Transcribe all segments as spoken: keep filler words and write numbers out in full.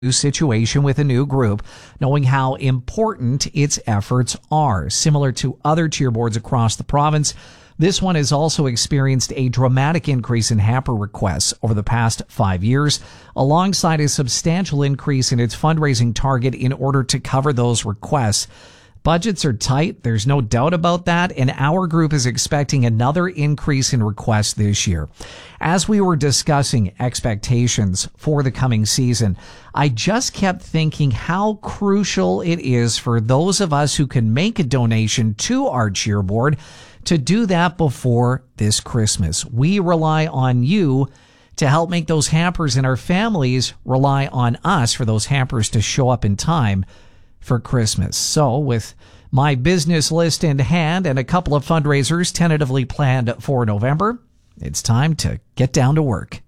new situation with a new group, knowing how important its efforts are. Similar to other cheer boards across the province, this one has also experienced a dramatic increase in hamper requests over the past five years, alongside a substantial increase in its fundraising target in order to cover those requests. Budgets are tight, there's no doubt about that, and our group is expecting another increase in requests this year. As we were discussing expectations for the coming season, I just kept thinking how crucial it is for those of us who can make a donation to our cheer board to do that before this Christmas. We rely on you to help make those hampers, and our families rely on us for those hampers to show up in time for Christmas. So with my business list in hand and a couple of fundraisers tentatively planned for November, it's time to get down to work.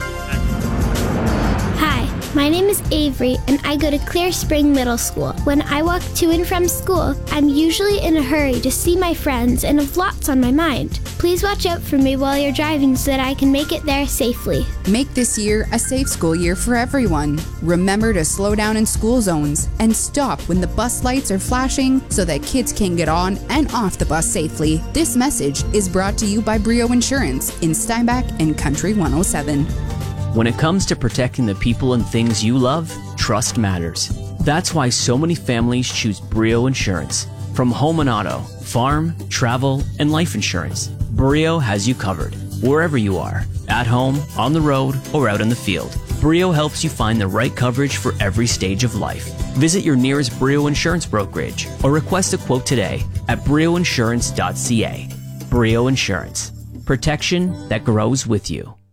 My name is Avery, and I go to Clear Spring Middle School. When I walk to and from school, I'm usually in a hurry to see my friends and have lots on my mind. Please watch out for me while you're driving so that I can make it there safely. Make this year a safe school year for everyone. Remember to slow down in school zones and stop when the bus lights are flashing so that kids can get on and off the bus safely. This message is brought to you by Brio Insurance in Steinbach and Country one oh seven. When it comes to protecting the people and things you love, trust matters. That's why so many families choose Brio Insurance. From home and auto, farm, travel, and life insurance, Brio has you covered. Wherever you are, at home, on the road, or out in the field, Brio helps you find the right coverage for every stage of life. Visit your nearest Brio Insurance brokerage or request a quote today at brio insurance dot c a. Brio Insurance. Protection that grows with you.